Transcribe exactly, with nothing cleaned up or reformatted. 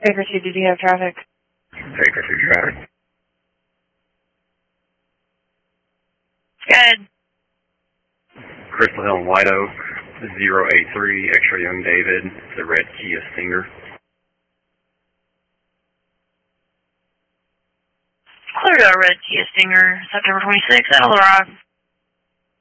Baker two, did you have traffic? Baker two traffic. Good. Crystal Hill and White Oak, zero eight three, X-ray Young David, the red Kia Stinger. Clear to a red Kia Stinger, September twenty-sixth, that'll arrive.